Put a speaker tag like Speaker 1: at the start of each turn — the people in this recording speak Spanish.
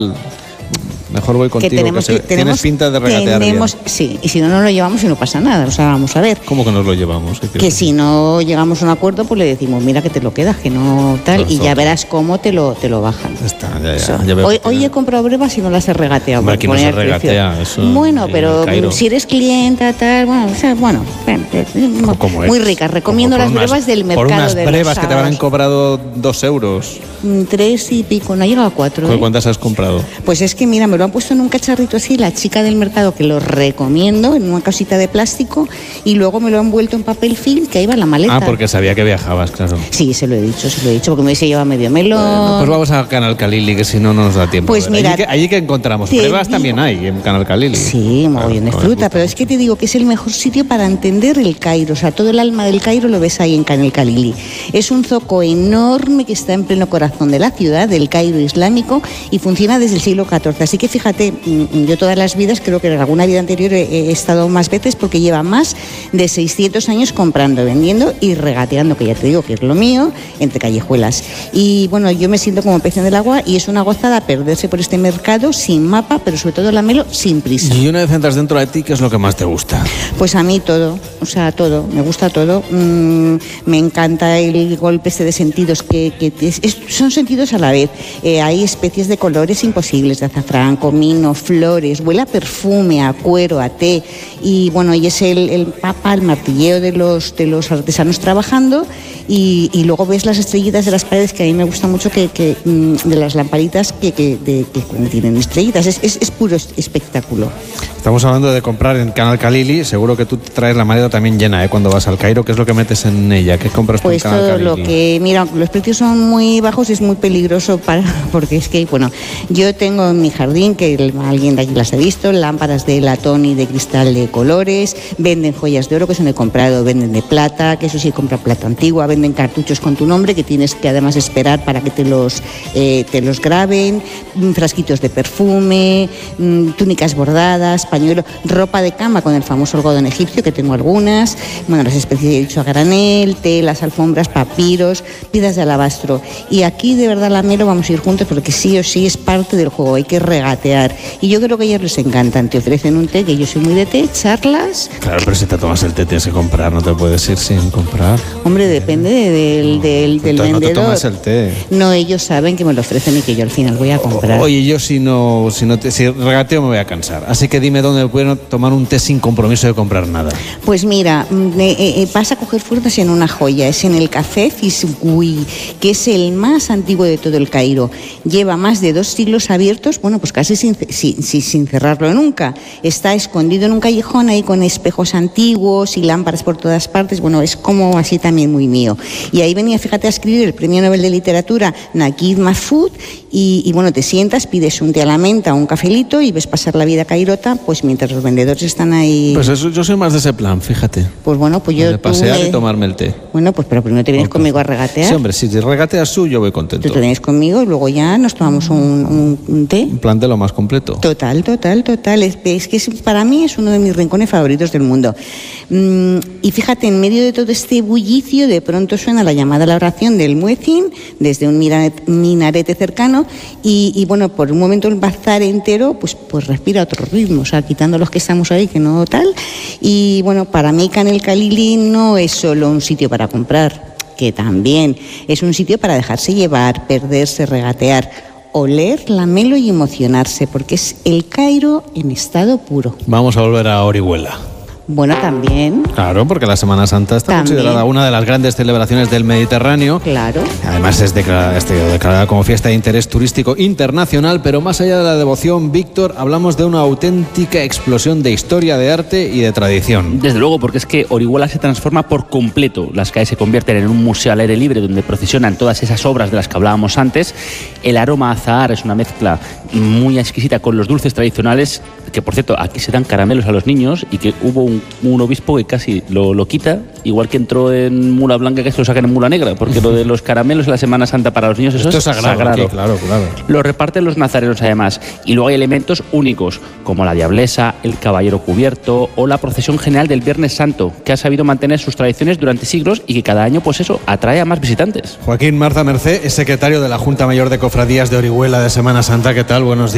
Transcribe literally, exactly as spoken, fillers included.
Speaker 1: Mejor voy contigo, que, tenemos, que, se, que tenemos, tienes pinta de regatear
Speaker 2: tenemos,
Speaker 1: bien.
Speaker 2: Sí, y si no, no lo llevamos y no pasa nada. O sea, vamos a ver.
Speaker 1: ¿Cómo que nos lo llevamos?
Speaker 2: Que si no llegamos a un acuerdo, pues le decimos, mira que te lo quedas, que no tal, Nosotros. y ya verás cómo te lo, te lo bajan.
Speaker 1: Está, ya, ya,
Speaker 2: so,
Speaker 1: ya veo
Speaker 2: hoy, hoy he comprado brevas y no las he regateado.
Speaker 1: Hombre, aquí no se regatea, eso.
Speaker 2: Bueno, pero si eres clienta, tal, bueno, o sea, bueno,
Speaker 1: ¿Cómo
Speaker 2: muy
Speaker 1: es?
Speaker 2: ricas. Recomiendo las
Speaker 1: unas,
Speaker 2: brevas del mercado.
Speaker 1: Por unas
Speaker 2: de
Speaker 1: brevas que te habrán cobrado dos euros.
Speaker 2: Tres y pico, no ha llegado a cuatro. ¿eh?
Speaker 1: ¿Cuántas has comprado?
Speaker 2: Pues es que mira, me lo han puesto en un cacharrito así, la chica del mercado, que lo recomiendo, en una casita de plástico, y luego me lo han vuelto en papel film, que ahí va la maleta.
Speaker 1: Ah, porque sabía que viajabas, claro.
Speaker 2: Sí, se lo he dicho, se lo he dicho, porque me dice lleva medio melón.
Speaker 1: Bueno, pues vamos a Canal Calili, que si no, no nos da tiempo.
Speaker 2: Pues mira,
Speaker 1: allí que, allí que encontramos pruebas
Speaker 2: digo,
Speaker 1: también hay en Canal Calili.
Speaker 2: Sí, mogollón de fruta, pero es que te digo que es el mejor sitio para entender el Cairo, o sea, todo el alma del Cairo lo ves ahí en Canal Calili. Es un zoco enorme que está en pleno corazón de la ciudad, del Cairo islámico, y funciona desde el siglo catorce. Así que fíjate, yo todas las vidas, creo que en alguna vida anterior he, he estado más veces, porque lleva más de seiscientos años comprando, vendiendo y regateando, que ya te digo que es lo mío, entre callejuelas. Y bueno, yo me siento como pez en el agua y es una gozada perderse por este mercado sin mapa, pero sobre todo la melo sin prisa.
Speaker 1: Y una vez entras dentro de ti, ¿qué es lo que más te gusta?
Speaker 2: Pues a mí todo, o sea, todo, me gusta todo. Mm, me encanta el golpe este de sentidos, que, que es, es, son sentidos a la vez. Eh, hay especies de colores imposibles, de azafrán, comino, flores, huele a perfume, a cuero, a té, y bueno, y es el, el papa, el martilleo de los, de los artesanos trabajando, y, y luego ves las estrellitas de las paredes, que a mí me gusta mucho, que, que de las lamparitas que, que, de, que tienen estrellitas, es, es, es puro espectáculo.
Speaker 1: Estamos hablando de comprar en Canal Calili, seguro que tú te traes la maleta también llena, ¿eh? Cuando vas al Cairo, ¿qué es lo que metes en ella? ¿Qué compras
Speaker 2: pues
Speaker 1: tú en Canal Calili?
Speaker 2: Pues todo lo que, mira, los precios son muy bajos, es muy peligroso para, porque es que, bueno, yo tengo en mi jardín, que alguien de aquí las ha visto, lámparas de latón y de cristal de colores, venden joyas de oro, que eso no he comprado, venden de plata, que eso sí compra plata antigua, venden cartuchos con tu nombre, que tienes que además esperar para que te los, eh, te los graben, frasquitos de perfume, túnicas bordadas, pañuelo, ropa de cama con el famoso algodón egipcio, que tengo algunas, bueno, las especies de dicho a granel, telas, alfombras, papiros, piedras de alabastro. Y aquí de verdad la melo vamos a ir juntos, porque sí o sí es parte del juego, hay que regatear. Y yo creo que a ellos les encantan, te ofrecen un té, que yo soy muy de té, charlas.
Speaker 1: Claro, pero si te tomas el té tienes que comprar, no te puedes ir sin comprar.
Speaker 2: Hombre, depende de, del, no, del, del vendedor.
Speaker 1: No te tomas el té.
Speaker 2: No, ellos saben que me lo ofrecen y que yo al final voy a comprar.
Speaker 1: Oye, yo si no, si no te, si regateo me voy a cansar, así que dime dónde puedo tomar un té sin compromiso de comprar nada.
Speaker 2: Pues mira, eh, eh, vas a coger frutas en una joya, es en el Café Fisgui, que es el más antiguo de todo el Cairo. Lleva más de dos siglos abiertos, bueno, pues casi sin, sin, sin cerrarlo nunca. Está escondido en un callejón ahí con espejos antiguos y lámparas por todas partes. Bueno, es como así también muy mío. Y ahí venía, fíjate, a escribir el premio Nobel de Literatura Naguib Mahfouz, y, y bueno, te sientas, pides un té a la menta, un cafelito y ves pasar la vida cairota, pues mientras los vendedores están ahí.
Speaker 1: Pues eso, yo soy más de ese plan, fíjate.
Speaker 2: Pues bueno, pues yo...
Speaker 1: De pasear
Speaker 2: me...
Speaker 1: y tomarme el té.
Speaker 2: Bueno, pues pero primero te vienes okay. conmigo a regatear.
Speaker 1: Sí, hombre, si te regateas tú, yo voy contento.
Speaker 2: Tú te vienes conmigo y luego ya nos tomamos un, un, un té.
Speaker 1: Un plan de lo más completo.
Speaker 2: Total, total, total. Es, es que es, para mí es uno de mis rincones favoritos del mundo. Mm, y fíjate, en medio de todo este bullicio, de pronto suena la llamada a la oración del muezzin desde un minarete cercano, y, y bueno, por un momento el bazar entero pues, pues respira otro ritmo, o sea, quitando los que estamos ahí, que no tal. Y bueno, para mí Canal Calili no es solo un sitio para comprar, que también es un sitio para dejarse llevar, perderse, regatear, oler, la melo y emocionarse, porque es el Cairo en estado puro.
Speaker 1: Vamos a volver a Orihuela.
Speaker 2: Bueno, también.
Speaker 1: Claro, porque la Semana Santa está también considerada una de las grandes celebraciones del Mediterráneo.
Speaker 2: Claro.
Speaker 1: Además es declarada, este, declarada como fiesta de interés turístico internacional, pero más allá de la devoción, Víctor, hablamos de una auténtica explosión de historia, de arte y de tradición.
Speaker 3: Desde luego, porque es que Orihuela se transforma por completo. Las calles se convierten en un museo al aire libre donde procesionan todas esas obras de las que hablábamos antes. El aroma a azahar es una mezcla muy exquisita con los dulces tradicionales, que por cierto, aquí se dan caramelos a los niños, y que hubo un, un obispo que casi lo, lo quita, igual que entró en Mula Blanca, que se lo sacan en Mula Negra, porque lo de los caramelos en la Semana Santa para los niños, eso
Speaker 1: Esto
Speaker 3: es
Speaker 1: es sagrado.
Speaker 3: sagrado.
Speaker 1: Aquí, claro, claro.
Speaker 3: Lo reparten los nazarenos además, y luego hay elementos únicos, como la diablesa, el caballero cubierto o la procesión general del Viernes Santo, que ha sabido mantener sus tradiciones durante siglos y que cada año, pues eso, atrae a más visitantes.
Speaker 1: Joaquín Marza Mercé es secretario de la Junta Mayor de Cofradías de Orihuela de Semana Santa. ¿Qué tal? Buenos días.